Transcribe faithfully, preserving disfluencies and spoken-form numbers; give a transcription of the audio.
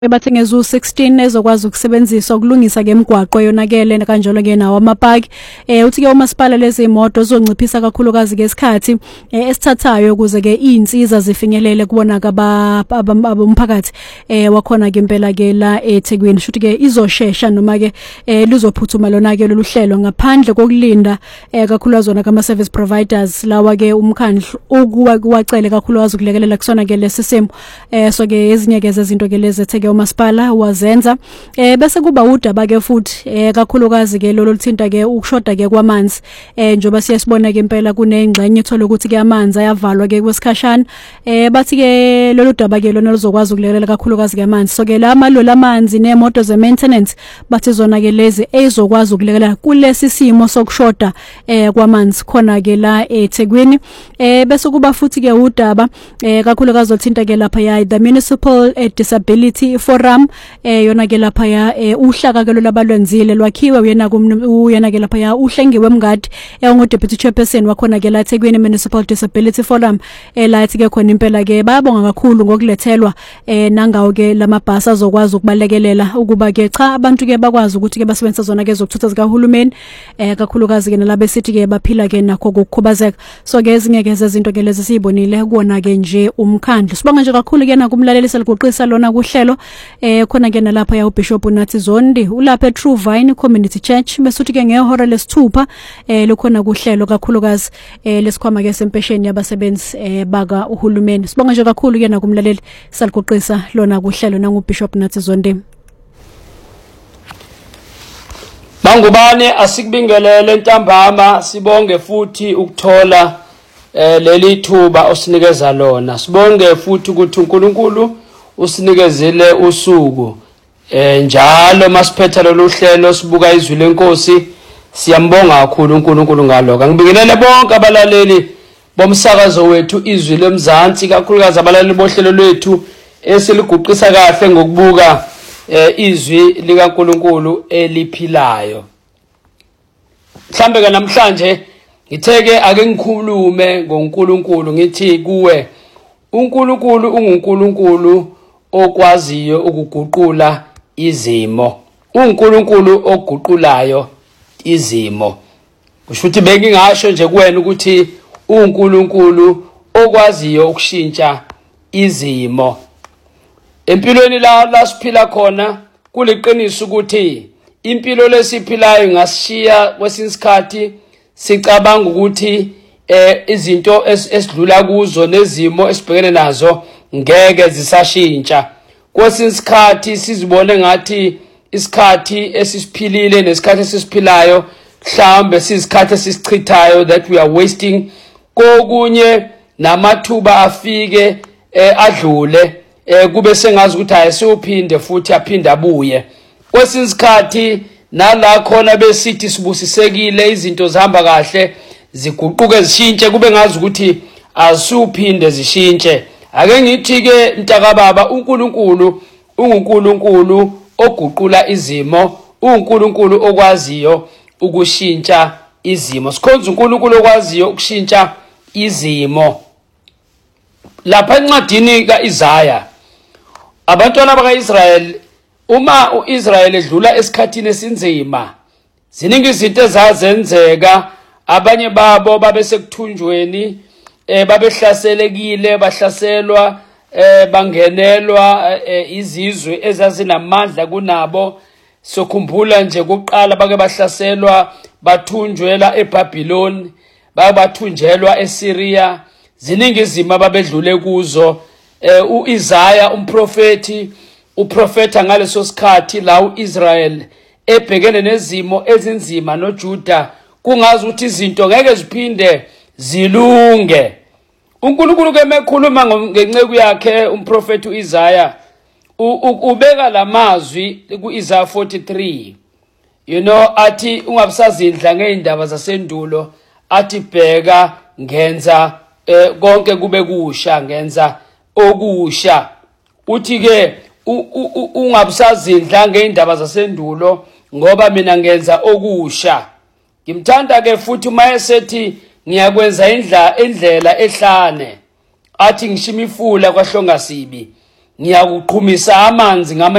Ebathe ngezu sixteen ezokwazi ukusebenzisa ukulungisa ke emgwaqo yonakele kanjalo ke nawo amapaki eh uthi ke umasipala lezi imoto zonciphisa kakhulukazi ke isikhathi esithathayo ukuze ke izinsiza zifinyelele kubona abomphakathi eh wakhona ke impela ke la eThekwini shuthi ke izoshesha noma ke eh lizophuthuma lona ke lolu hlelo ngaphandle kokulinda eh kakhulukazi zona kama service providers lawa ke umkhandlu ukuwa kuwacele kakhulukazi ukulekelela kusona ke lesisimo eh so ke ezinye ke zezinto ke lezi etheke umasipala wazenza eh bese kuba udaba ke futhi eh kakhulukazi ke lolo lithinta ke ukushoda ke kwamanzi eh njoba siyasibona ke impela kunengxenye ithola ukuthi ke amanzi ayavalwa ke kwesikhashana eh bathi ke lolo daba ke lona lizokwazi ukulekelela kakhulukazi ke amanzi so ke la malolo amanzi nemoto ze maintenance bathi zona ke lezi ezokwazi ukulekelela kulesi simo sokushoda eh kwamanzi khona ke la eThekwini eh bese kuba futhi ke udaba eh kakhulukazi othinta ke lapha ya the municipal eh, disability forum eh yona ke lapha ya eh, uhlaka ke labalwenzile lwakhiwe uyena uyena ke lapha ya uhlengiwe mngadi engu deputy chairperson wakhona ke la Thekwini Municipal Disability Forum eh lathi ke khona impela ke bayabonga kakhulu ngokulethelwa eh nangawo ke lamabhasi azokwazi ukubalekelela ukuba ke cha abantu ke bakwazi ukuthi ke basebenzisa zona ke zokuthutha zikahulumeni eh kakhulukazi ke nalabe sithi ke baphila ke nakho ukukhubazeka so ke ezinye ke zezinto ke lezi sibonile kuona ke nje umkhandlu sibonga nje kakhulu ke nakumlaleli seliguqisa lona kuhlelo eh khona ke nalapha ya uBishop Nathi Zondi ulapha eTrue Vine Community Church besuthi ke ngehora lesithupha eh lokhona kuhlelo kakhulukazi eh lesikhwama ke sempesheni yabasebenzi eh baka uhulumeni sibonga nje kakhulu ke nakumlaleli saliguqisa lona kuhlelo nanguBishop Nathi Zondi Mangubane asikubingelele ntambama sibonge futhi ukuthola eh leli thuba osinikeza lona sibonge futhi ukuthi uNkulunkulu usinikezile usuku eh njalo masiphetha lo hlelo sibuka izwi lenkosi siyambonga kakhulu uNkulunkulu ngaloko ngibingelele bonke abalaleli bomsakazo wethu izwi lemzansi kakhulukazi abalaleli bohlelo lwethu esiliguqisa kahle ngokubuka eh izwi likaNkulunkulu eliphilayo mhlambe ke namhlanje ngitheke ake ngikhulume ngoNkulunkulu ngithi kuwe uNkulunkulu unguNkulunkulu okwaziyo ukuguqula izimo uNkulunkulu oguqulayo izimo kusho ukuthi bengingasho nje kuwena ukuthi uNkulunkulu okwaziyo ukushintsha izimo empilweni la lasiphila khona kuliqiniso ukuthi impilo lesiphilayo ngasishiya kwesinsikhathi sicabanga ukuthi eh izinto esidlula kuzo nezimo esibhekene nazo ngeke zisashintsha kwesinsikhathi sizibone ngathi isikhathi esisiphilile nesikhathi esisiphilayo mhlambe sizisikhathi esisichithayo that we are wasting kokunye namathuba afike eh, adlule eh, kube sengazi ukuthi ayisiuphinde futhi aphinda abuye kwesinsikhathi nala khona besithi sibusisekile izinto zihamba kahle ziguquke zishintshe kube ngazi ukuthi asuphinde zishintshe ake ngithi ke mntaka baba uNkulunkulu unguNkulunkulu oguqula izimo uNkulunkulu okwaziyo ukushintsha izimo sikhonza uNkulunkulu okwaziyo ukushintsha izimo lapha encwadini kaIsaya abantwana bakaIsrael uma uIsrael edlula esikhathini esinzima ziningi izinto ezazenzeka abanye babo babe sekuthunjweni eh babehlaselekile bahlaselwa eh bangenelwa eh, izizwe ezazinamandla kunabo sokhumbula nje kuqala bake bahlaselwa bathunjwela eBabylon babathunjelwa eSyria ziningi izimo babedlule kuzo eh, uIsaya umprofeti uprofeta ngaleso sikhathi la uIsrael ebhekene nezimo ezinzima noJuda kungazi ukuthi izinto ngeke ziphinde zilunge uNkulunkulu ke mekhuluma ngenceku yakhe umprofeti uIsaya ubeka lamazwi kuIsaya forty-three you know athi ungabusazindla ngeindaba zasendulo athi bheka ngenza eh, konke kube kusha ngenza okusha uthi ke ungabusazindla ngeindaba zasendulo ngoba mina ngenza okusha ngimthanda ke futhi uma esethi ngiyakwenza indla indlela ehlane athi ngishima ifula kwahlonga sibi ngiyakuqhumisa amanzi ngama